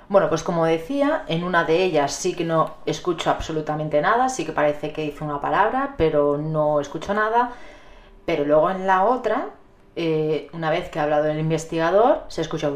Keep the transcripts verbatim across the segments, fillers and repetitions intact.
Bueno, pues como decía, en una de ellas sí que no escucho absolutamente nada, sí que parece que dice una palabra, pero no escucho nada. Pero luego en la otra, eh, una vez que ha hablado el investigador, se escucha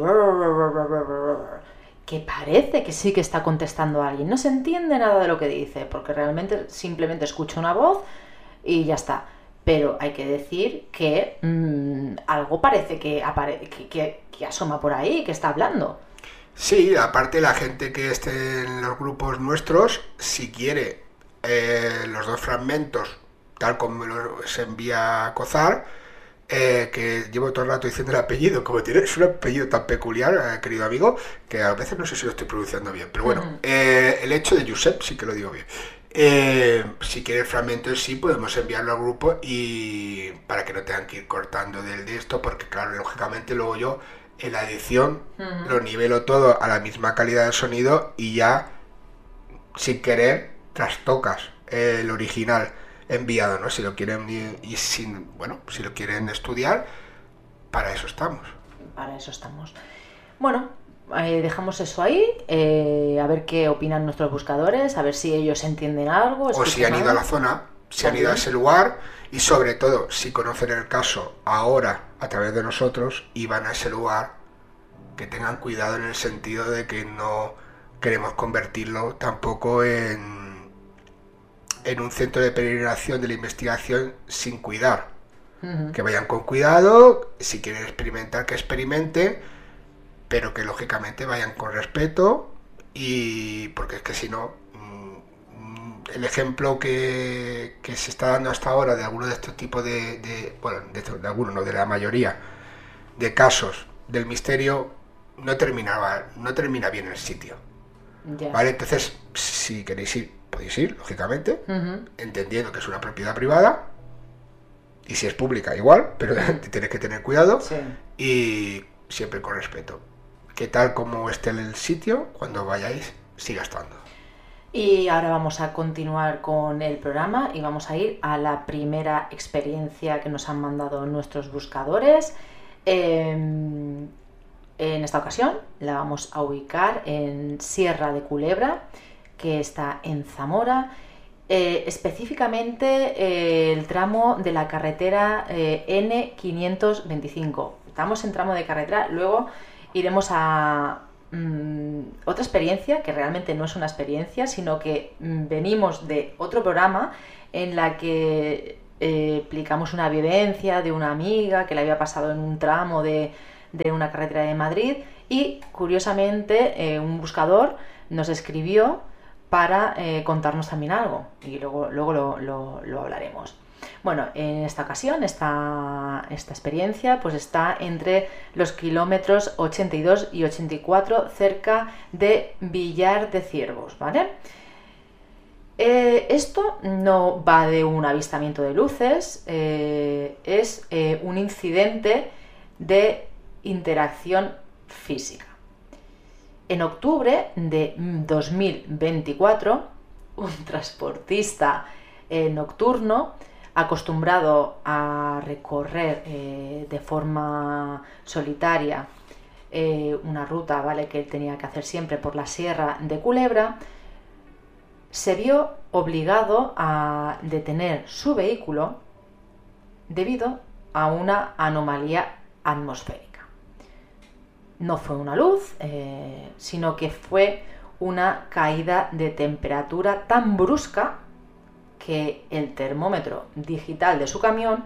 que parece que sí que está contestando a alguien. No se entiende nada de lo que dice, porque realmente simplemente escucha una voz y ya está. Pero hay que decir que mmm, algo parece que, apare que, que, que asoma por ahí, que está hablando. Sí, aparte la gente que esté en los grupos nuestros, si quiere eh, los dos fragmentos, tal como me los envía Cozar, eh, que llevo todo el rato diciendo el apellido, como tiene, es un apellido tan peculiar, eh, querido amigo, que a veces no sé si lo estoy pronunciando bien, pero bueno, uh-huh. eh, el hecho de Josep sí que lo digo bien. Eh, si quiere el fragmento en sí, podemos enviarlo al grupo y para que no tengan que ir cortando del de esto, porque claro, lógicamente luego yo en la edición uh-huh. lo nivelo todo a la misma calidad de sonido y ya sin querer trastocas eh, el original enviado, ¿no? Si lo quieren y, y sin, bueno, si lo quieren estudiar, para eso estamos. Para eso estamos. Bueno, eh, dejamos eso ahí, eh, a ver qué opinan nuestros buscadores, a ver si ellos entienden algo. O si han ido a la zona, si han ido a ese lugar y sobre todo si conocen el caso ahora a través de nosotros y van a ese lugar, que tengan cuidado en el sentido de que no queremos convertirlo tampoco en, en un centro de peregrinación de la investigación sin cuidar. Uh-huh. Que vayan con cuidado, si quieren experimentar que experimenten, pero que lógicamente vayan con respeto y porque es que si no, el ejemplo que, que se está dando hasta ahora de algunos de estos tipos de, de bueno, de, de algunos, no, de la mayoría de casos del misterio no terminaba, no termina bien el sitio. Yeah. ¿Vale? Entonces, si queréis ir, podéis ir, lógicamente, uh-huh. entendiendo que es una propiedad privada y si es pública igual, pero tienes que tener cuidado sí. y siempre con respeto. Que tal como esté el sitio, cuando vayáis, siga estando. Y ahora vamos a continuar con el programa y vamos a ir a la primera experiencia que nos han mandado nuestros buscadores. Eh, en esta ocasión la vamos a ubicar en Sierra de Culebra, que está en Zamora, eh, específicamente eh, el tramo de la carretera eh, ene quinientos veinticinco. Estamos en tramo de carretera, luego iremos a mmm, otra experiencia que realmente no es una experiencia, sino que mmm, venimos de otro programa en la que eh, explicamos una vivencia de una amiga que le había pasado en un tramo de, de una carretera de Madrid y curiosamente eh, un buscador nos escribió para eh, contarnos también algo y luego, luego lo, lo, lo hablaremos. Bueno, en esta ocasión, esta, esta experiencia pues está entre los kilómetros ochenta y dos y ochenta y cuatro, cerca de Villar de Ciervos, ¿vale? Eh, esto no va de un avistamiento de luces, eh, es eh, un incidente de interacción física. En octubre de dos mil veinticuatro, un transportista eh, nocturno acostumbrado a recorrer eh, de forma solitaria eh, una ruta, ¿vale?, que él tenía que hacer siempre por la Sierra de Culebra, se vio obligado a detener su vehículo debido a una anomalía atmosférica. No fue una luz, eh, sino que fue una caída de temperatura tan brusca que el termómetro digital de su camión,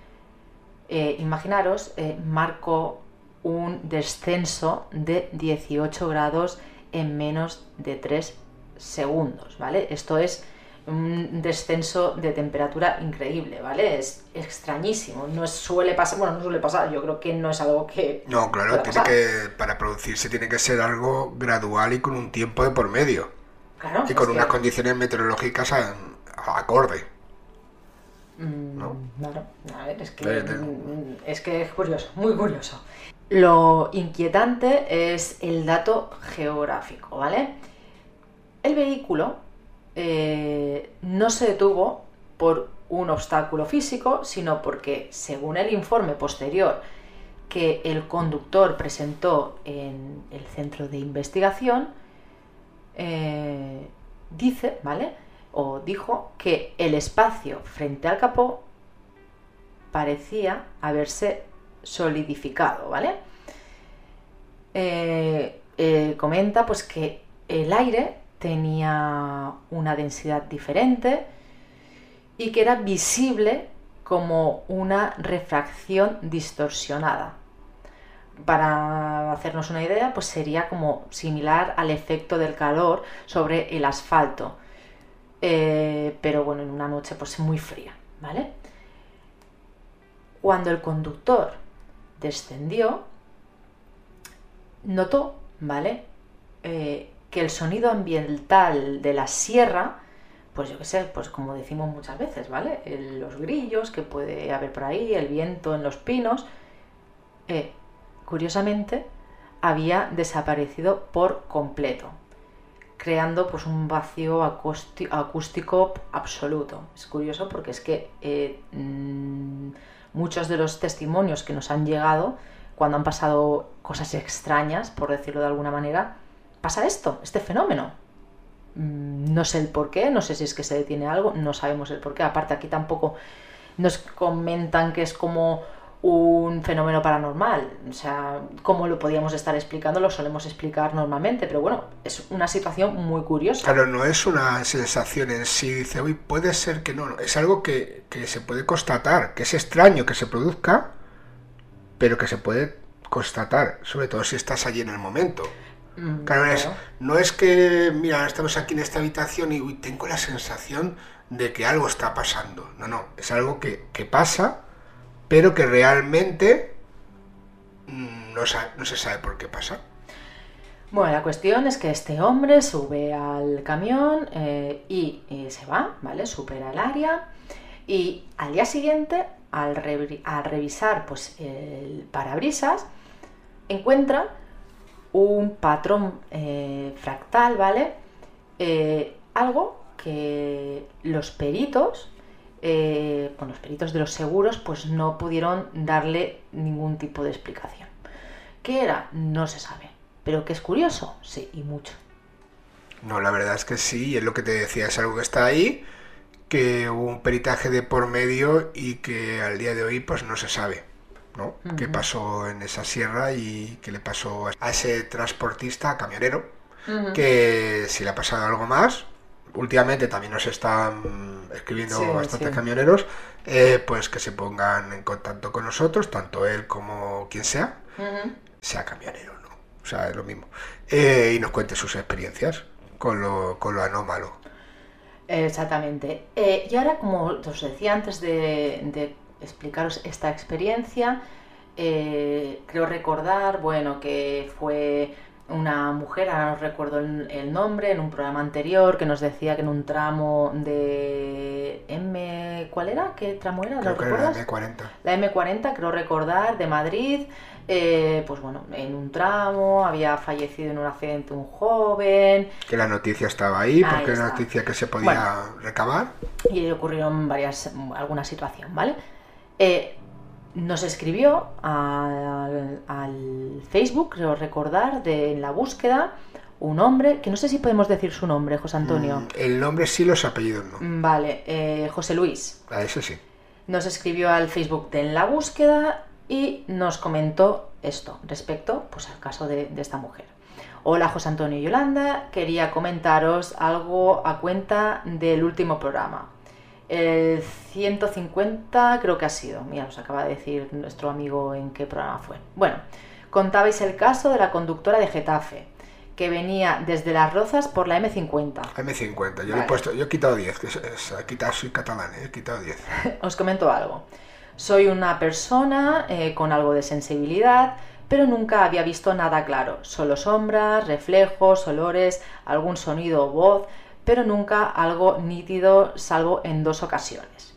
eh, imaginaros, eh, marcó un descenso de dieciocho grados en menos de tres segundos, ¿vale? Esto es un descenso de temperatura increíble, ¿vale? Es extrañísimo, no suele pasar, bueno, no suele pasar, yo creo que no es algo que... No, claro, tiene que, para producirse tiene que ser algo gradual y con un tiempo de por medio. Claro, y con unas que... condiciones meteorológicas a, a acorde. ¿No? Claro, a ver, es que, es que es curioso, muy curioso. Lo inquietante es el dato geográfico, ¿vale? El vehículo eh, no se detuvo por un obstáculo físico, sino porque, según el informe posterior que el conductor presentó en el centro de investigación eh, dice, ¿vale? O dijo que el espacio frente al capó parecía haberse solidificado, ¿vale? Eh, eh, comenta pues que el aire tenía una densidad diferente y que era visible como una refracción distorsionada. Para hacernos una idea, pues sería como similar al efecto del calor sobre el asfalto, eh, pero bueno, en una noche pues muy fría, ¿vale? Cuando el conductor descendió, notó, ¿vale? Eh, que el sonido ambiental de la sierra, pues yo qué sé, pues como decimos muchas veces, ¿vale? El, los grillos que puede haber por ahí, el viento en los pinos, eh, curiosamente había desaparecido por completo, creando pues un vacío acústico absoluto. Es curioso porque es que eh, mmm, muchos de los testimonios que nos han llegado cuando han pasado cosas extrañas, por decirlo de alguna manera, pasa esto, este fenómeno. No sé el por qué, no sé si es que se detiene algo, no sabemos el por qué. Aparte, aquí tampoco nos comentan que es como un fenómeno paranormal. O sea, como lo podíamos estar explicando, lo solemos explicar normalmente, pero bueno, es una situación muy curiosa. Claro, no es una sensación en sí, dice, uy, puede ser que no, no. Es algo que, que se puede constatar, que es extraño que se produzca, pero que se puede constatar, sobre todo si estás allí en el momento. Mm, claro, claro. Es, no es que, mira, estamos aquí en esta habitación y uy, tengo la sensación de que algo está pasando. No, no, es algo que, que pasa, pero que realmente no, no se sabe por qué pasa. Bueno, la cuestión es que este hombre sube al camión eh, y, y se va, ¿vale? Supera el área y al día siguiente, al, re al revisar pues, el parabrisas, encuentra un patrón eh, fractal, ¿vale? Eh, algo que los peritos, eh, bueno, los peritos de los seguros, pues no pudieron darle ningún tipo de explicación. ¿Qué era? No se sabe. ¿Pero que es curioso? Sí, y mucho. No, la verdad es que sí, y es lo que te decía, es algo que está ahí, que hubo un peritaje de por medio y que al día de hoy pues no se sabe, ¿no? Uh-huh. ¿Qué pasó en esa sierra y qué le pasó a ese transportista, camionero? Uh-huh. Que si le ha pasado algo más, últimamente también nos están escribiendo sí, bastantes sí. camioneros, eh, pues que se pongan en contacto con nosotros, tanto él como quien sea, uh-huh. sea camionero, ¿no? O sea, es lo mismo. Eh, y nos cuente sus experiencias con lo, con lo anómalo. Exactamente. Eh, y ahora, como os decía antes de, de explicaros esta experiencia, eh, creo recordar, bueno, que fue una mujer, ahora no recuerdo el, el nombre, en un programa anterior, que nos decía que en un tramo de M... ¿Cuál era? ¿Qué tramo era? Creo ¿Lo que recuerdas? Era la eme cuarenta. La eme cuarenta, creo recordar, de Madrid. Eh, pues bueno, en un tramo había fallecido en un accidente un joven. Que la noticia estaba ahí, ahí porque está. era una noticia que se podía bueno, recabar. Y le ocurrieron varias, alguna situación, ¿vale? Eh, nos escribió al, al Facebook, creo recordar, de en la búsqueda, un hombre, que no sé si podemos decir su nombre, José Antonio. Mm, el nombre sí, los apellidos no. Vale, eh, José Luis. A eso sí. Nos escribió al Facebook de En la Búsqueda y nos comentó esto respecto pues, al caso de, de esta mujer. Hola José Antonio y Yolanda, quería comentaros algo a cuenta del último programa. El ciento cincuenta creo que ha sido, mira, nos acaba de decir nuestro amigo en qué programa fue. Bueno, contabais el caso de la conductora de Getafe, que venía desde Las Rozas por la eme cincuenta. eme cincuenta, yo vale. le he puesto, yo he quitado diez, que es, es, he quitado, soy catalán, he quitado diez. Os comento algo. Soy una persona eh, con algo de sensibilidad, pero nunca había visto nada claro. Solo sombras, reflejos, olores, algún sonido o voz, pero nunca algo nítido, salvo en dos ocasiones.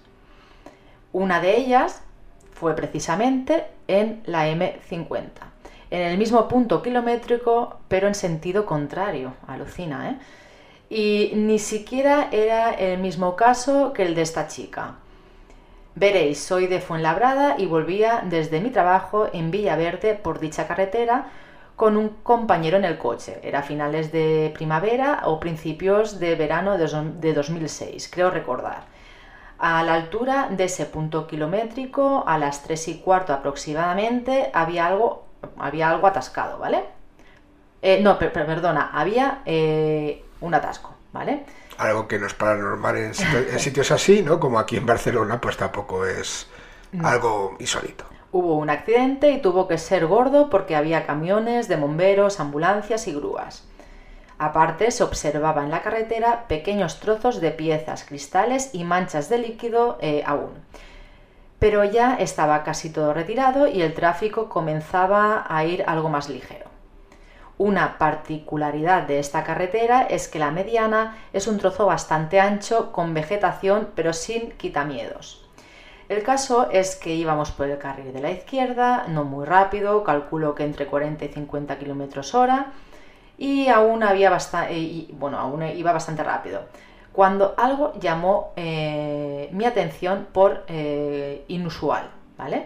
Una de ellas fue precisamente en la eme cincuenta, en el mismo punto kilométrico, pero en sentido contrario. Alucina, ¿eh? Y ni siquiera era el mismo caso que el de esta chica. Veréis, soy de Fuenlabrada y volvía desde mi trabajo en Villaverde por dicha carretera con un compañero en el coche. Era finales de primavera o principios de verano de dos mil seis, creo recordar. A la altura de ese punto kilométrico, a las tres y cuarto aproximadamente, había algo, había algo atascado, ¿vale? Eh, no, per perdona, había eh, un atasco, ¿vale? Algo que no es paranormal en, en sitios así, ¿no? Como aquí en Barcelona, pues tampoco es algo insólito. Hubo un accidente y tuvo que ser gordo porque había camiones de bomberos, ambulancias y grúas. Aparte, se observaba en la carretera pequeños trozos de piezas, cristales y manchas de líquido eh, aún. Pero ya estaba casi todo retirado y el tráfico comenzaba a ir algo más ligero. Una particularidad de esta carretera es que la mediana es un trozo bastante ancho con vegetación pero sin quitamiedos. El caso es que íbamos por el carril de la izquierda, no muy rápido, calculo que entre cuarenta y cincuenta kilómetros hora, y aún había bastante, y, bueno, aún iba bastante rápido, cuando algo llamó eh, mi atención por eh, inusual, ¿vale?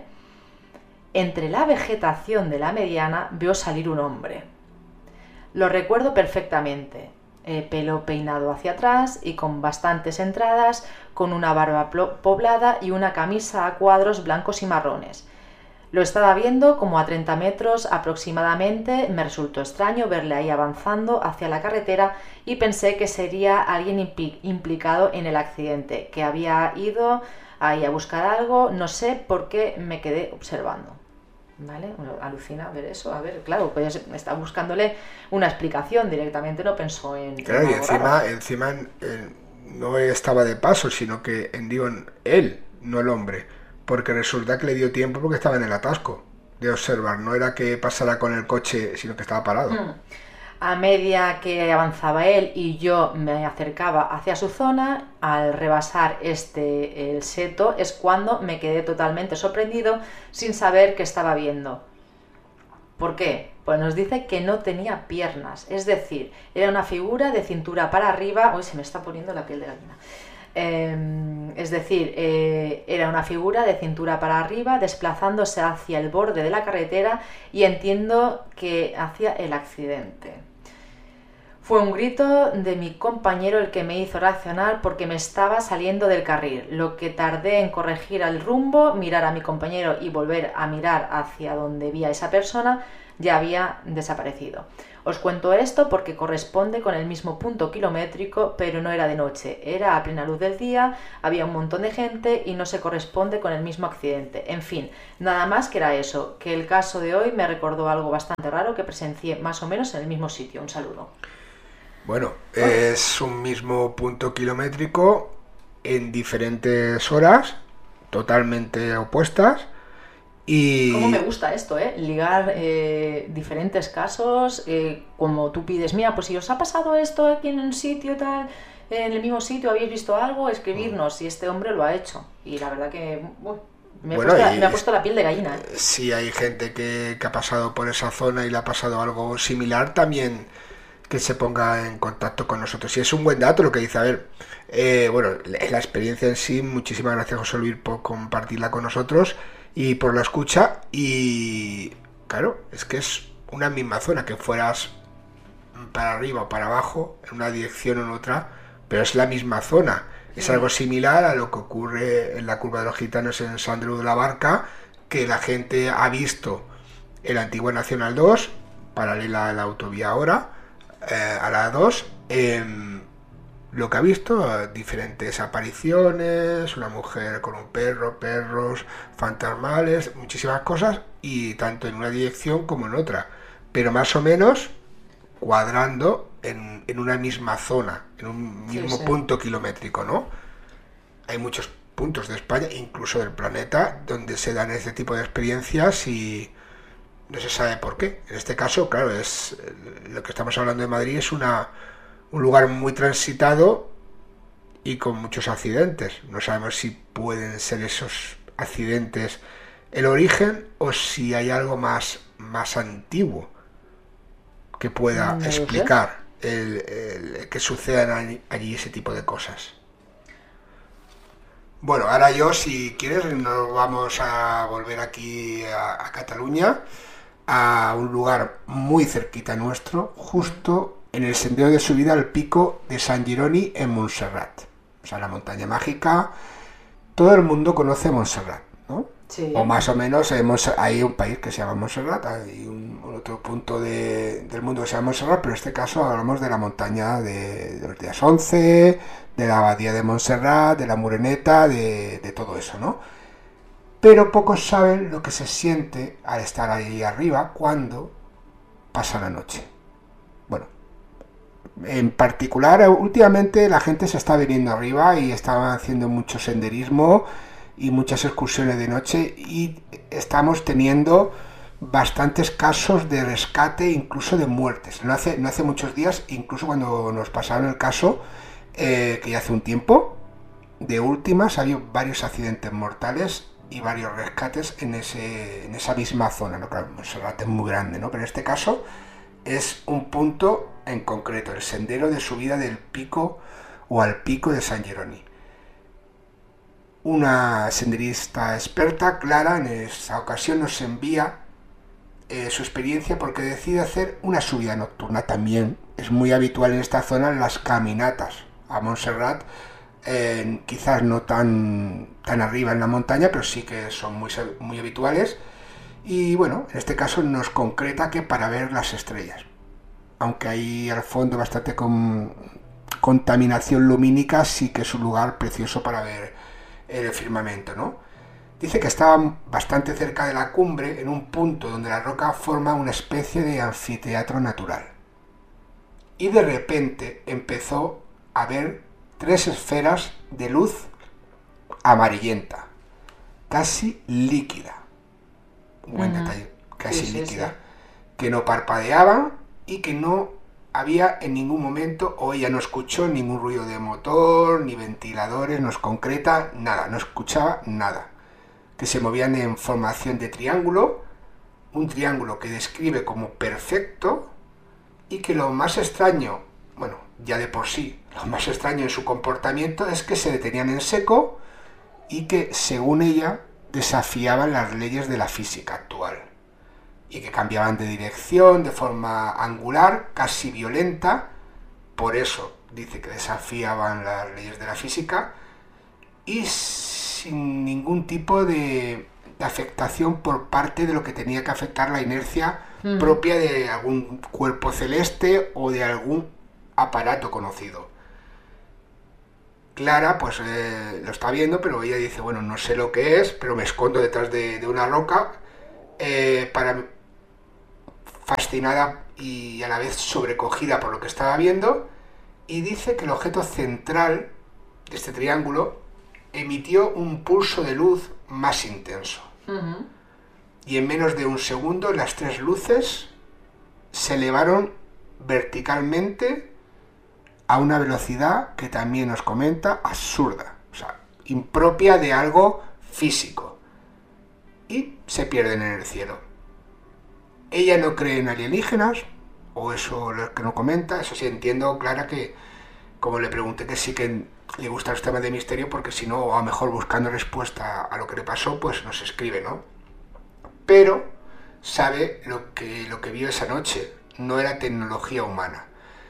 Entre la vegetación de la mediana veo salir un hombre. Lo recuerdo perfectamente, eh, pelo peinado hacia atrás y con bastantes entradas, con una barba poblada y una camisa a cuadros blancos y marrones. Lo estaba viendo como a treinta metros aproximadamente, me resultó extraño verle ahí avanzando hacia la carretera y pensé que sería alguien impli implicado en el accidente, que había ido ahí a buscar algo, no sé por qué me quedé observando. ¿Vale? Bueno, alucina ver eso, a ver, claro, pues está buscándole una explicación directamente, no pensó en... Claro, y encima, encima eh, no estaba de paso, sino que en, digo, él, no el hombre, porque resulta que le dio tiempo porque estaba en el atasco de observar, no era que pasara con el coche, sino que estaba parado. Hmm. A medida que avanzaba él y yo me acercaba hacia su zona, al rebasar este el seto es cuando me quedé totalmente sorprendido sin saber qué estaba viendo. ¿Por qué? Pues nos dice que no tenía piernas, es decir, era una figura de cintura para arriba... Uy, se me está poniendo la piel de gallina. Eh, es decir, eh, era una figura de cintura para arriba desplazándose hacia el borde de la carretera y entiendo que hacia el accidente. Fue un grito de mi compañero el que me hizo reaccionar porque me estaba saliendo del carril. Lo que tardé en corregir el rumbo, mirar a mi compañero y volver a mirar hacia donde vi a esa persona, ya había desaparecido. Os cuento esto porque corresponde con el mismo punto kilométrico, pero no era de noche, era a plena luz del día, había un montón de gente y no se corresponde con el mismo accidente. En fin, nada más que era eso, que el caso de hoy me recordó algo bastante raro que presencié más o menos en el mismo sitio. Un saludo. Bueno, es un mismo punto kilométrico en diferentes horas, totalmente opuestas. Y... ¿Cómo me gusta esto, eh? Ligar eh, diferentes casos, eh, como tú pides, mira, pues si os ha pasado esto aquí en un sitio tal, en el mismo sitio, habéis visto algo, escribirnos, y este hombre lo ha hecho. Y la verdad que uh, me, bueno, puesto, me ha puesto la piel de gallina. ¿eh? Si hay gente que, que ha pasado por esa zona y le ha pasado algo similar, también que se ponga en contacto con nosotros. Y es un buen dato lo que dice. A ver, eh, bueno, la experiencia en sí, muchísimas gracias, José Luis, por compartirla con nosotros y por la escucha. Y claro, es que es una misma zona, que fueras para arriba o para abajo, en una dirección o en otra, pero es la misma zona. Es algo similar a lo que ocurre en la curva de los gitanos en San Andreu de la Barca, que la gente ha visto en la antigua Nacional dos, paralela a la autovía ahora, eh, a la dos, eh, lo que ha visto, diferentes apariciones, una mujer con un perro, perros, fantasmales, muchísimas cosas, y tanto en una dirección como en otra, pero más o menos cuadrando en, en una misma zona, en un mismo sí, sí. punto kilométrico, ¿no? Hay muchos puntos de España, incluso del planeta, donde se dan este tipo de experiencias y no se sabe por qué. En este caso, claro, es lo que estamos hablando de Madrid, es una un lugar muy transitado y con muchos accidentes. No sabemos si pueden ser esos accidentes el origen o si hay algo más, más antiguo que pueda no explicar el, el, que sucedan allí ese tipo de cosas. Bueno, ahora yo, si quieres, nos vamos a volver aquí a, a Cataluña, a un lugar muy cerquita nuestro, justo en el sendero de subida al pico de Sant Jeroni en Montserrat. O sea, la montaña mágica. Todo el mundo conoce Montserrat, ¿no? Sí. O más o menos eh, Mons- hay un país que se llama Montserrat, hay un, otro punto de, del mundo que se llama Montserrat, pero en este caso hablamos de la montaña de, de los días once, de la abadía de Montserrat, de la Mureneta, de, de todo eso, ¿no? Pero pocos saben lo que se siente al estar ahí arriba cuando pasa la noche. Bueno, en particular, últimamente la gente se está viniendo arriba y está haciendo mucho senderismo y muchas excursiones de noche y estamos teniendo bastantes casos de rescate, incluso de muertes. No hace, no hace muchos días, incluso cuando nos pasaron el caso, eh, que ya hace un tiempo, de últimas, ha habido varios accidentes mortales y varios rescates en, ese, en esa misma zona, ¿no? Claro, Montserrat es muy grande, ¿no? Pero en este caso es un punto en concreto, el sendero de subida del pico o al pico de Sant Jeroni. Una senderista experta, Clara, en esta ocasión nos envía eh, su experiencia porque decide hacer una subida nocturna también. Es muy habitual en esta zona las caminatas a Montserrat, eh, quizás no tan, tan arriba en la montaña, pero sí que son muy, muy habituales. Y bueno, en este caso nos concreta que para ver las estrellas, aunque hay al fondo bastante con, contaminación lumínica, sí que es un lugar precioso para ver el firmamento, ¿no? Dice que estaba bastante cerca de la cumbre, en un punto donde la roca forma una especie de anfiteatro natural. Y de repente empezó a ver tres esferas de luz amarillenta, casi líquida. Un buen uh-huh. detalle, casi sí, líquida, sí, sí. Que no parpadeaban y que no había en ningún momento, o ella no escuchó ningún ruido de motor, ni ventiladores, nos concreta nada, no escuchaba nada. Que se movían en formación de triángulo, un triángulo que describe como perfecto, y que lo más extraño, bueno, ya de por sí, lo más extraño en su comportamiento es que se detenían en seco y que, según ella, desafiaban las leyes de la física actual. Y que cambiaban de dirección de forma angular, casi violenta, por eso dice que desafiaban las leyes de la física, y sin ningún tipo de, de afectación por parte de lo que tenía que afectar la inercia mm. propia de algún cuerpo celeste o de algún aparato conocido. Clara pues eh, lo está viendo, pero ella dice, bueno, no sé lo que es, pero me escondo detrás de, de una roca, eh, para fascinada y a la vez sobrecogida por lo que estaba viendo, y dice que el objeto central de este triángulo emitió un pulso de luz más intenso. Uh-huh. Y en menos de un segundo las tres luces se elevaron verticalmente a una velocidad que también nos comenta absurda, o sea, impropia de algo físico, y se pierden en el cielo. Ella no cree en alienígenas, o eso lo que no comenta, eso sí entiendo, Clara, que como le pregunté que sí que le gustan los temas de misterio, porque si no, o a lo mejor buscando respuesta a lo que le pasó, pues nos escribe, ¿no? Pero sabe lo que, lo que vio esa noche, no era tecnología humana.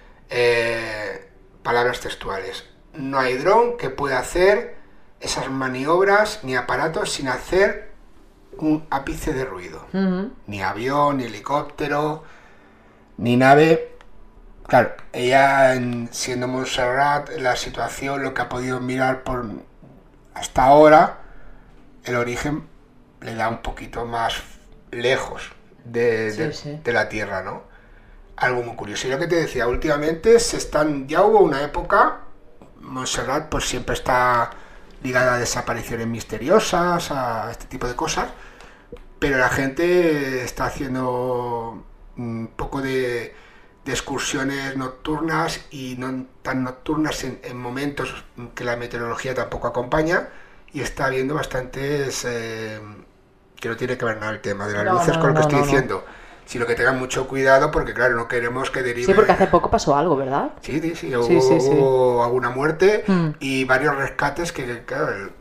Eh, palabras textuales, no hay dron que pueda hacer esas maniobras ni aparatos sin hacer un ápice de ruido. Uh-huh. Ni avión, ni helicóptero, ni nave. Claro, ella, siendo Montserrat, la situación, lo que ha podido mirar por hasta ahora, el origen le da un poquito más lejos de, sí, de, sí. de la Tierra, ¿no? Algo muy curioso. Y lo que te decía, últimamente se están, ya hubo una época, Montserrat pues siempre está ligada a desapariciones misteriosas, a este tipo de cosas, pero la gente está haciendo un poco de, de excursiones nocturnas, y no tan nocturnas en, en momentos que la meteorología tampoco acompaña, y está habiendo bastantes, eh, que no tiene que ver nada el tema de las no, luces no, con lo que no, estoy no, diciendo, no. sino que tengan mucho cuidado, porque claro, no queremos que derive... Sí, porque hace poco pasó algo, ¿verdad? Sí, sí, sí, hubo, sí, sí, sí. hubo alguna muerte mm. y varios rescates que, claro,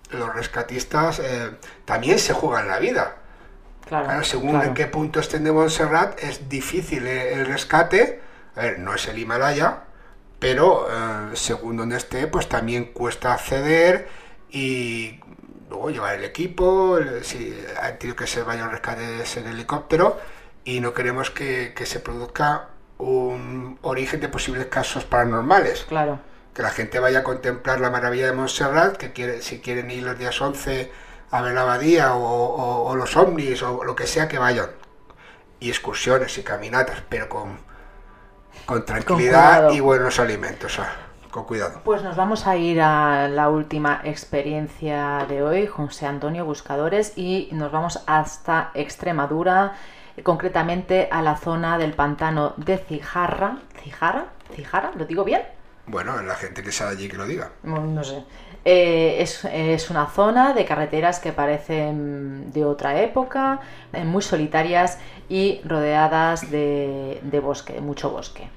los rescatistas eh, también se juegan la vida. Claro, Claro, según claro. en qué punto estén de Montserrat es difícil eh, el rescate. A ver, no es el Himalaya, pero eh, según donde esté, pues también cuesta acceder y luego llevar el equipo, el- si ha tenido que ser varios rescates en helicóptero y no queremos que, que se produzca un origen de posibles casos paranormales. Claro. Que la gente vaya a contemplar la maravilla de Montserrat, que quiere, si quieren ir los días once a ver la abadía o, o- o los ovnis o lo que sea, que vayan. Y excursiones y caminatas, pero con, con tranquilidad cuidado. y buenos alimentos. ah, Con cuidado. Pues nos vamos a ir a la última experiencia de hoy, José Antonio Buscadores, y nos vamos hasta Extremadura, concretamente a la zona del pantano de Cijarra. ¿Cijarra? ¿Cijarra? ¿Lo digo bien? Bueno, la gente que sea de allí que lo diga. No, no sé. Eh, es, es una zona de carreteras que parecen de otra época, eh, muy solitarias y rodeadas de, de bosque, de mucho bosque.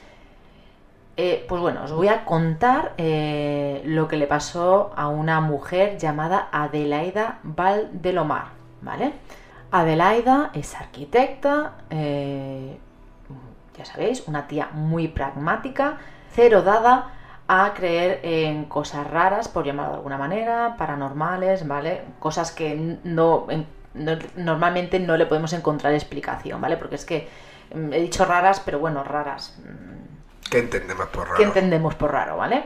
Eh, pues bueno, os voy a contar eh, lo que le pasó a una mujer llamada Adelaida Valdelomar, ¿vale? Adelaida es arquitecta, eh, ya sabéis, una tía muy pragmática, cero dada a creer en cosas raras, por llamarlo de alguna manera, paranormales, ¿vale? Cosas que no, en, no normalmente no le podemos encontrar explicación, ¿vale? Porque es que mm, he dicho raras, pero bueno, raras. ¿Qué entendemos por raro? ¿Qué entendemos por raro, ¿vale?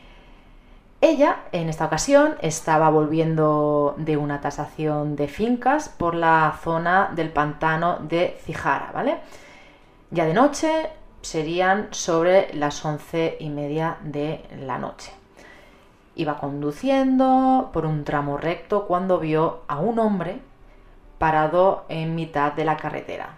Ella, en esta ocasión, estaba volviendo de una tasación de fincas por la zona del pantano de Cijarra, ¿vale? Ya de noche, serían sobre las once y media de la noche. Iba conduciendo por un tramo recto cuando vio a un hombre parado en mitad de la carretera.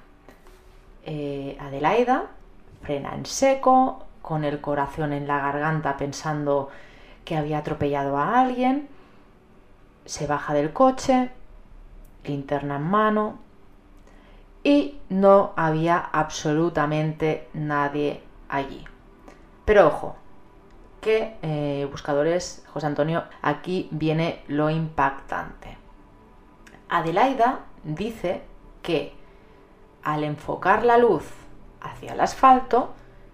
Eh, Adelaida frena en seco, con el corazón en la garganta pensando que había atropellado a alguien. Se baja del coche, linterna en mano, y no había absolutamente nadie allí. Pero ojo, que eh, buscadores, José Antonio, aquí viene lo impactante. Adelaida dice que al enfocar la luz hacia el asfalto,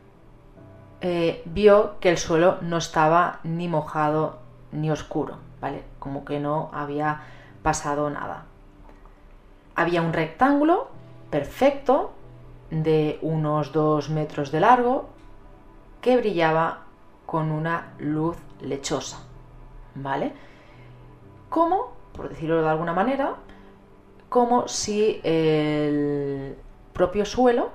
eh, vio que el suelo no estaba ni mojado ni oscuro, ¿vale? Como que no había pasado nada. Había un rectángulo perfecto de unos dos metros de largo que brillaba con una luz lechosa, ¿vale? Como, por decirlo de alguna manera, como si el propio suelo